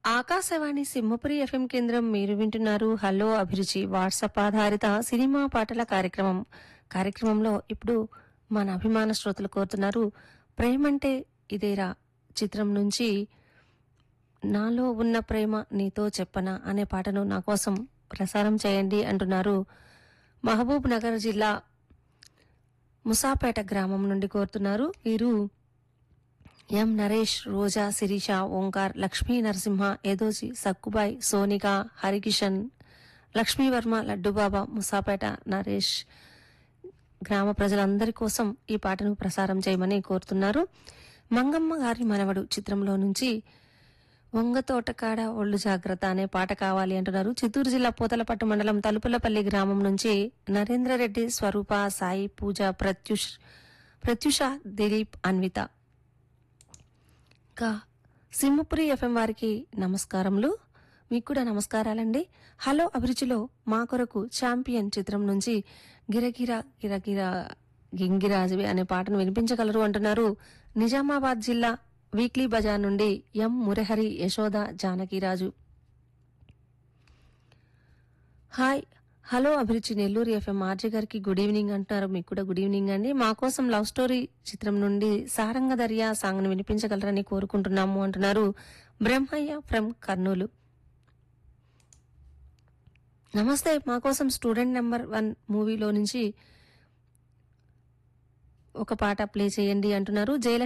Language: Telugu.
ఆకాశవాణి సింహపురి ఎఫ్ఎం కేంద్రం మీరు వింటున్నారు హలో అభిరుచి వాట్సాప్ ఆధారిత సినిమా పాటల కార్యక్రమంలో ఇప్పుడు మన అభిమాన శ్రోతలు కోరుతున్నారు ప్రేమంటే ఇదేరా చిత్రం నుంచి నాలో ఉన్న ప్రేమ నీతో చెప్పనా అనే పాటను నా కోసం ప్రసారం చేయండి అంటున్నారు మహబూబ్ నగర్ జిల్లా ముసాపేట గ్రామం నుండి కోరుతున్నారు వీరు ఎం నరేష్ రోజా శిరీష ఓంకార్ లక్ష్మీ నరసింహ ఏదోజి సక్కుబాయ్ సోనిక హరికిషన్ లక్ష్మీవర్మ లడ్డుబాబా ముసాపేట నరేష్ గ్రామ ప్రజలందరి కోసం ఈ పాటను ప్రసారం చేయమని కోరుతున్నారు మంగమ్మ గారి మనవడు చిత్రంలో నుంచి వంగతోటకాడ ఒళ్ళు జాగ్రత్త అనే పాట కావాలి అంటున్నారు చిత్తూరు జిల్లా పూతలపట్టు మండలం తలుపులపల్లి గ్రామం నుంచి నరేంద్రరెడ్డి స్వరూప సాయి పూజ ప్రత్యుష దిలీప్ అన్విత ఇంకా సింహపురి ఎఫ్ఎం వారికి నమస్కారములు మీకు కూడా నమస్కారాలండి హలో అభిరుచిలో మా కొరకు ఛాంపియన్ చిత్రం నుంచి గిరగిరా గిరగిరా గింగిరాజువి అనే పాటను వినిపించగలరు అంటున్నారు నిజామాబాద్ జిల్లా వీక్లీ బజార్ నుండి ఎం మురహరి యశోద జానకిరాజు హాయ్ హలో అభిరుచి నెల్లూరు ఎఫ్ఎం ఆర్జే గారికి గుడ్ ఈవినింగ్ అంటున్నారు మీకు కూడా గుడ్ ఈవినింగ్ అండి మా కోసం లవ్ స్టోరీ చిత్రం నుండి సారంగ దర్యా సాంగ్ ను వినిపించగలరని కోరుకుంటున్నాము అంటున్నారు బ్రహ్మయ్య ఫ్రమ్ కర్నూలు నమస్తే మా కోసం స్టూడెంట్ నెంబర్ 1 మూవీలో నుంచి ఒక పాట ప్లే చేయండి అంటున్నారు జయలక్ష్మి